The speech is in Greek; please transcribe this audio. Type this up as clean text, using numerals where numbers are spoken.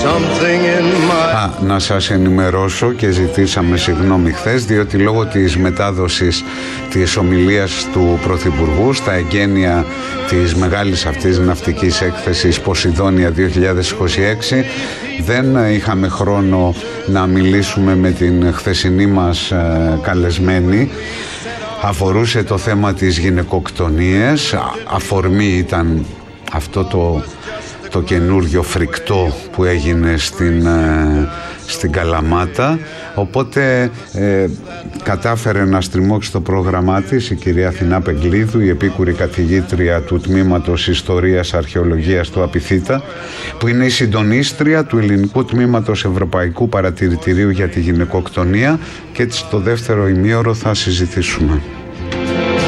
Να σας ενημερώσω και ζητήσαμε συγγνώμη χθες, διότι λόγω της μετάδοσης της ομιλίας του Πρωθυπουργού στα εγγένεια της μεγάλης αυτής ναυτικής έκθεσης Ποσειδόνια 2026 δεν είχαμε χρόνο να μιλήσουμε με την χθεσινή μας καλεσμένη. Αφορούσε το θέμα της γυναικοκτονίας, αφορμή ήταν αυτό το καινούργιο φρικτό που έγινε στην Καλαμάτα, οπότε κατάφερε να στριμώξει το πρόγραμμά της η κυρία Αθηνά Πεγκλίδου, η επίκουρη καθηγήτρια του Τμήματος Ιστορίας Αρχαιολογίας του Απιθύτα, που είναι η συντονίστρια του Ελληνικού Τμήματος Ευρωπαϊκού Παρατηρητηρίου για τη Γυναικοκτονία, και έτσι στο δεύτερο ημίωρο θα συζητήσουμε.